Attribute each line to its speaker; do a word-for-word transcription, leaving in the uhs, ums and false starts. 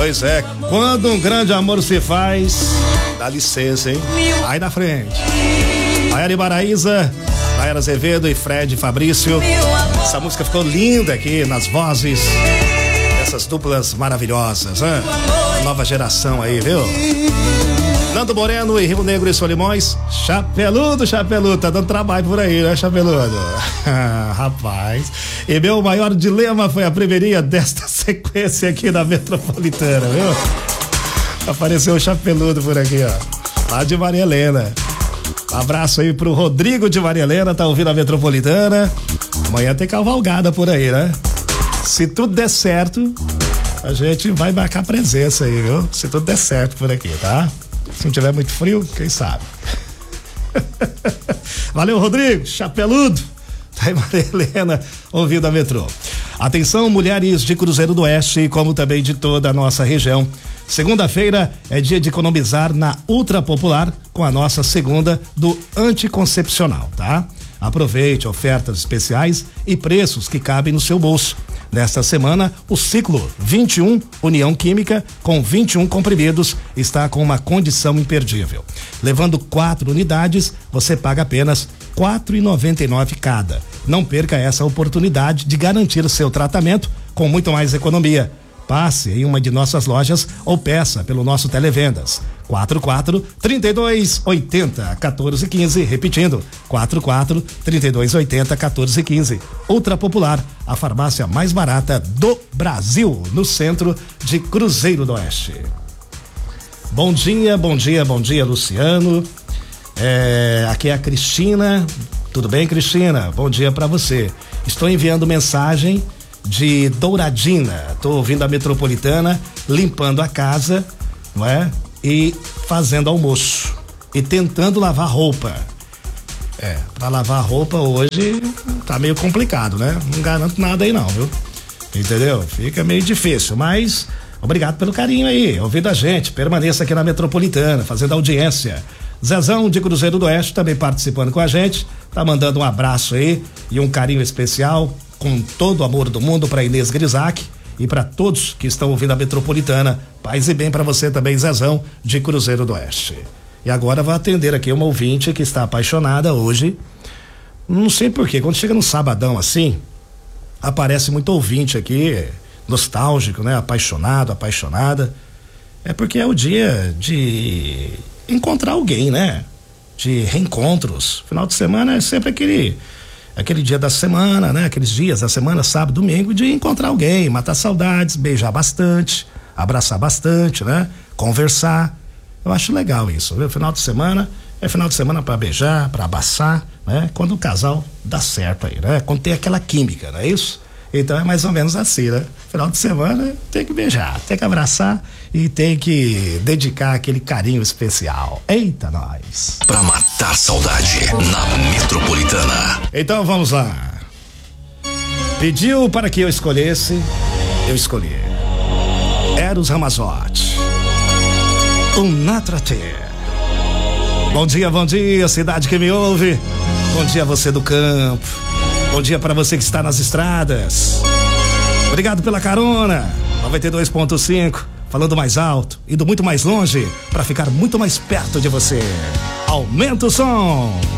Speaker 1: Pois é, quando um grande amor se faz, dá licença, hein? Vai na frente. Maiara Baraíza, Nayara Azevedo e Fred Fabrício. Essa música ficou linda aqui nas vozes dessas duplas maravilhosas, né? Nova geração aí, viu? Nando Moreno e Rio Negro e Solimões. Chapeludo, chapeludo, tá dando trabalho por aí, né, chapeludo? Rapaz, e meu maior dilema foi a primeirinha desta sequência aqui da Metropolitana, viu? Apareceu o chapeludo por aqui, ó, lá de Maria Helena. Um abraço aí pro Rodrigo de Maria Helena, tá ouvindo a Metropolitana. Amanhã tem cavalgada por aí, né? Se tudo der certo, a gente vai marcar presença aí, viu? Se tudo der certo por aqui, tá? Se não tiver muito frio, quem sabe? Valeu, Rodrigo, chapeludo. Tá aí, Maria Helena, ouvindo a Metrô. Atenção, mulheres de Cruzeiro do Oeste, como também de toda a nossa região. Segunda-feira é dia de economizar na Ultra Popular com a nossa segunda do anticoncepcional, tá? Aproveite ofertas especiais e preços que cabem no seu bolso. Nesta semana, o ciclo vinte e um União Química com vinte e um comprimidos está com uma condição imperdível. Levando quatro unidades, você paga apenas quatro reais e noventa e nove centavos cada. Não perca essa oportunidade de garantir o seu tratamento com muito mais economia. Passe em uma de nossas lojas ou peça pelo nosso Televendas. quatro quatro, trinta e dois, oitenta, quatorze, quinze, repetindo, quatro quatro, trinta e dois, oitenta, quatorze, quinze. Ultra Popular, a farmácia mais barata do Brasil, no centro de Cruzeiro do Oeste. Bom dia, bom dia, bom dia, Luciano. É, aqui é a Cristina. Tudo bem, Cristina? Bom dia pra você. Estou enviando mensagem de Douradina, tô ouvindo a Metropolitana, limpando a casa, não é? E fazendo almoço e tentando lavar roupa. É, pra lavar roupa hoje tá meio complicado, né? Não garanto nada aí não, viu? Entendeu? Fica meio difícil, mas obrigado pelo carinho aí, ouvindo a gente, permaneça aqui na Metropolitana, fazendo audiência. Zezão de Cruzeiro do Oeste também participando com a gente, tá mandando um abraço aí e um carinho especial com todo o amor do mundo para Inês Grisac e para todos que estão ouvindo a Metropolitana. Paz e bem para você também, Zezão de Cruzeiro do Oeste. E agora vou atender aqui uma ouvinte que está apaixonada hoje. Não sei porquê, quando chega no sabadão assim, aparece muito ouvinte aqui, nostálgico, né? Apaixonado, apaixonada. É porque é o dia de encontrar alguém, né? De reencontros. Final de semana é sempre aquele aquele dia da semana, né? Aqueles dias da semana, sábado, domingo, de encontrar alguém, matar saudades, beijar bastante, abraçar bastante, né? Conversar. Eu acho legal isso, viu? Final de semana é final de semana para beijar, para abraçar, né? Quando o casal dá certo aí, né? Quando tem aquela química, não é isso? Então é mais ou menos assim, né? Final de semana tem que beijar, tem que abraçar e tem que dedicar aquele carinho especial. Eita, nós!
Speaker 2: Pra matar saudade na Metropolitana.
Speaker 1: Então vamos lá. Pediu para que eu escolhesse, eu escolhi. Eros Ramazotti. Um Natrater. Bom dia, bom dia, cidade que me ouve. Bom dia você do campo. Bom dia para você que está nas estradas. Obrigado pela carona. noventa e dois ponto cinco, falando mais alto, indo muito mais longe para ficar muito mais perto de você. Aumenta o som.